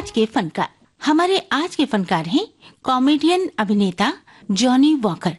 आज के फनकार। हमारे आज के फनकार हैं कॉमेडियन अभिनेता जॉनी वॉकर।